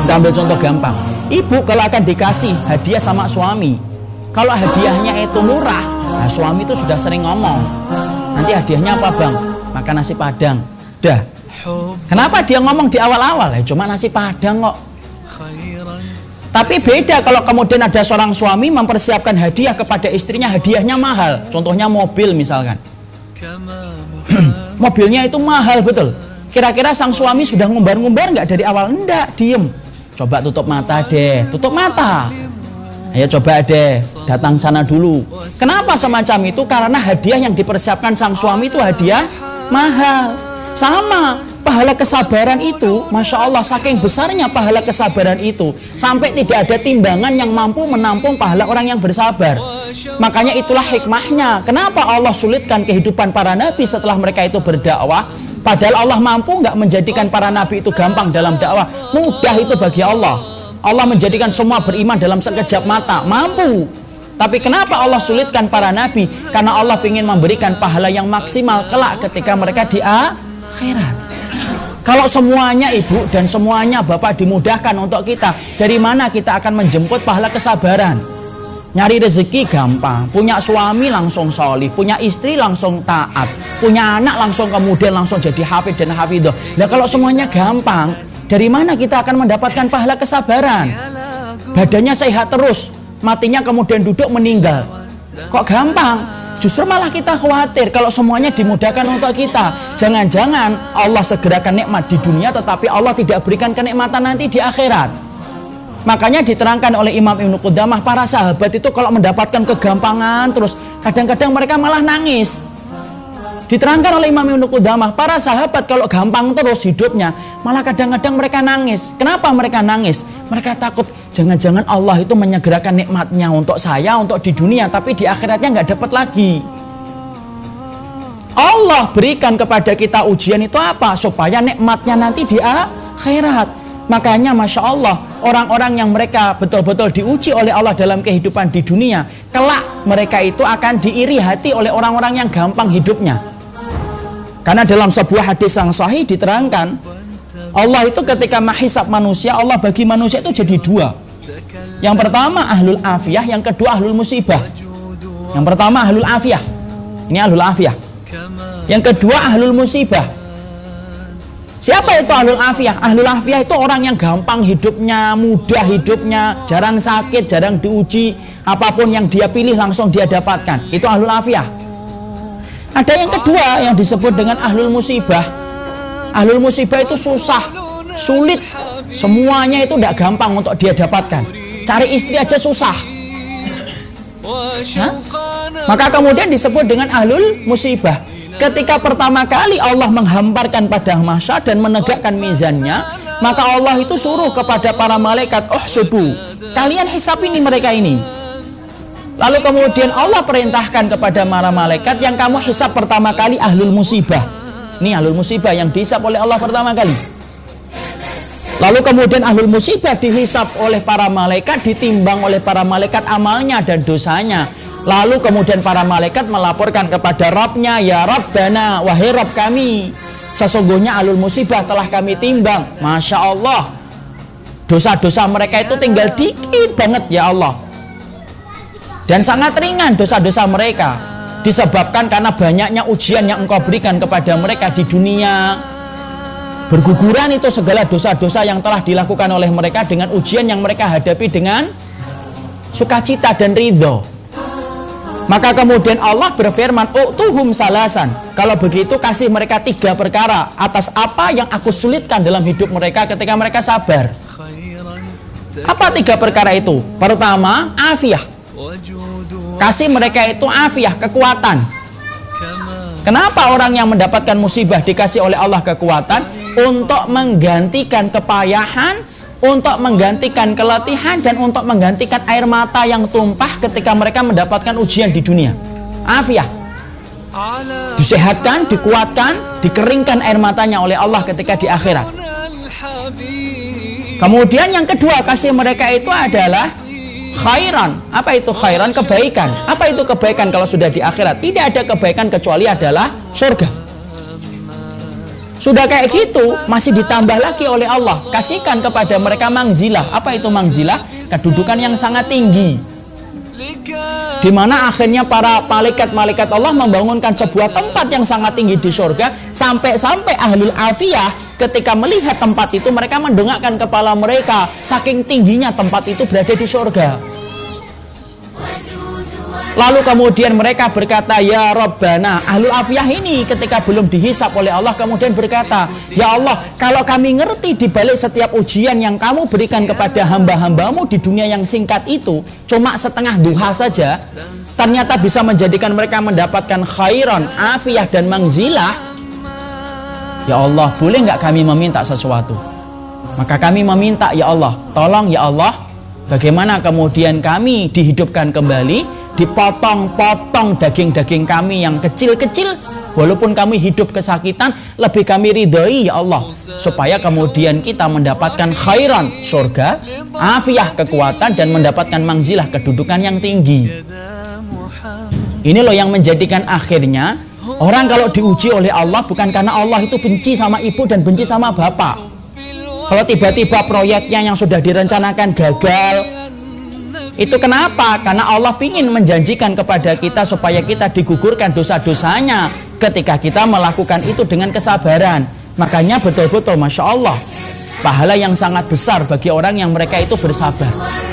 Kita ambil contoh gampang. Ibu kalau akan dikasih hadiah sama suami, kalau hadiahnya itu murah, nah suami itu sudah sering ngomong, nanti hadiahnya apa bang? Makan nasi padang. Dah. Kenapa dia ngomong di awal-awal? Cuma nasi padang kok. Tapi beda kalau kemudian ada seorang suami mempersiapkan hadiah kepada istrinya, hadiahnya mahal. Contohnya mobil misalkan. Mobilnya itu mahal betul. Kira-kira sang suami sudah ngumbar-ngumbar nggak dari awal? Enggak, diem. Coba tutup mata deh, tutup mata. Ayo coba deh, datang sana dulu. Kenapa semacam itu? Karena hadiah yang dipersiapkan sang suami itu hadiah mahal. Sama, pahala kesabaran itu, Masya Allah, saking besarnya pahala kesabaran itu, sampai tidak ada timbangan yang mampu menampung pahala orang yang bersabar. Makanya itulah hikmahnya. Kenapa Allah sulitkan kehidupan para nabi setelah mereka itu berdakwah? Padahal Allah mampu nggak menjadikan para nabi itu gampang dalam dakwah. Mudah itu bagi Allah. Allah menjadikan semua beriman dalam sekejap mata. Mampu. Tapi kenapa Allah sulitkan para nabi? Karena Allah ingin memberikan pahala yang maksimal kelak ketika mereka di akhirat. Kalau semuanya ibu dan semuanya bapak dimudahkan untuk kita, dari mana kita akan menjemput pahala kesabaran? Nyari rezeki gampang, punya suami langsung sholih, punya istri langsung taat, punya anak langsung kemudian langsung jadi hafid dan hafidah. Nah kalau semuanya gampang, dari mana kita akan mendapatkan pahala kesabaran? Badannya sehat terus, matinya kemudian duduk meninggal. Kok gampang? Justru malah kita khawatir kalau semuanya dimudahkan untuk kita. Jangan-jangan Allah segerakan nikmat di dunia, tetapi Allah tidak berikan kenikmatan nanti di akhirat. Makanya diterangkan oleh Imam Ibnu Qudamah, para sahabat itu kalau mendapatkan kegampangan terus kadang-kadang mereka malah nangis. Diterangkan oleh Imam Ibnu Qudamah, para sahabat kalau gampang terus hidupnya, malah kadang-kadang mereka nangis. Kenapa mereka nangis? Mereka takut jangan-jangan Allah itu menyegerakan nikmatnya untuk saya, untuk di dunia, tapi di akhiratnya nggak dapat lagi. Allah berikan kepada kita ujian itu apa? Supaya nikmatnya nanti di akhirat. Makanya Masya Allah, orang-orang yang mereka betul-betul diuji oleh Allah dalam kehidupan di dunia, kelak mereka itu akan diiri hati oleh orang-orang yang gampang hidupnya. Karena dalam sebuah hadis yang sahih diterangkan, Allah itu ketika menghisab manusia, Allah bagi manusia itu jadi dua. Yang pertama ahlul afiyah, yang kedua ahlul musibah. Yang pertama ahlul afiyah, ini ahlul afiyah. Yang kedua ahlul musibah. Siapa itu ahlul afiyah? Ahlul afiyah itu orang yang gampang hidupnya, mudah hidupnya, jarang sakit, jarang diuji, apapun yang dia pilih langsung dia dapatkan. Itu ahlul afiyah. Ada yang kedua yang disebut dengan ahlul musibah. Ahlul musibah itu susah, sulit, semuanya itu tidak gampang untuk dia dapatkan. Cari istri aja susah. Maka kemudian disebut dengan ahlul musibah. Ketika pertama kali Allah menghamparkan padang mahsyar dan menegakkan mizannya, maka Allah itu suruh kepada para malaikat, uhsubu, kalian hisab ini mereka ini. Lalu kemudian Allah perintahkan kepada para malaikat, yang kamu hisab pertama kali ahlul musibah. Ini ahlul musibah yang dihisab oleh Allah pertama kali. Lalu kemudian ahlul musibah dihisab oleh para malaikat, ditimbang oleh para malaikat amalnya dan dosanya. Lalu kemudian para malaikat melaporkan kepada Rabbnya, ya Rabbana, wahai Rabb kami, sesungguhnya ahlul musibah telah kami timbang. Masya Allah, dosa-dosa mereka itu tinggal dikit banget ya Allah. Dan sangat ringan dosa-dosa mereka, disebabkan karena banyaknya ujian yang Engkau berikan kepada mereka di dunia. Berguguran itu segala dosa-dosa yang telah dilakukan oleh mereka dengan ujian yang mereka hadapi dengan sukacita dan ridho. Maka kemudian Allah berfirman, u'tuhum salasan. Kalau begitu kasih mereka 3 perkara atas apa yang aku sulitkan dalam hidup mereka ketika mereka sabar. Apa 3 perkara itu? Pertama, afiyah. Kasih mereka itu afiyah, kekuatan. Kenapa orang yang mendapatkan musibah dikasih oleh Allah kekuatan? Untuk menggantikan kepayahan, untuk menggantikan keletihan, dan untuk menggantikan air mata yang tumpah ketika mereka mendapatkan ujian di dunia. Afiyah. Disehatkan, dikuatkan, dikeringkan air matanya oleh Allah ketika di akhirat. Kemudian yang kedua, kasih mereka itu adalah khairan. Apa itu khairan? Kebaikan. Apa itu kebaikan kalau sudah di akhirat? Tidak ada kebaikan kecuali adalah surga. Sudah kayak gitu, masih ditambah lagi oleh Allah, kasihkan kepada mereka mangzilah. Apa itu mangzilah? Kedudukan yang sangat tinggi, di mana akhirnya para malaikat-malaikat Allah membangunkan sebuah tempat yang sangat tinggi di surga, sampai-sampai ahlul afiyah ketika melihat tempat itu mereka mendongakkan kepala mereka, saking tingginya tempat itu berada di surga. Lalu kemudian mereka berkata, ya Rabbana. Ahlul afiyah ini ketika belum dihisap oleh Allah kemudian berkata, ya Allah, kalau kami ngerti di balik setiap ujian yang kamu berikan kepada hamba-hambamu di dunia yang singkat itu cuma setengah duha saja, ternyata bisa menjadikan mereka mendapatkan khairan, afiyah dan mangzilah. Ya Allah, boleh nggak kami meminta sesuatu? Maka kami meminta, ya Allah, tolong ya Allah, bagaimana kemudian kami dihidupkan kembali, dipotong-potong daging-daging kami yang kecil-kecil, walaupun kami hidup kesakitan, lebih kami ridhoi ya Allah, supaya kemudian kita mendapatkan khairan, surga, afiyah, kekuatan, dan mendapatkan mangzilah, kedudukan yang tinggi. Ini loh yang menjadikan akhirnya orang kalau diuji oleh Allah bukan karena Allah itu benci sama ibu dan benci sama bapak. Kalau tiba-tiba proyeknya yang sudah direncanakan gagal, itu kenapa? Karena Allah ingin menjanjikan kepada kita supaya kita digugurkan dosa-dosanya ketika kita melakukan itu dengan kesabaran. Makanya betul-betul Masya Allah, pahala yang sangat besar bagi orang yang mereka itu bersabar.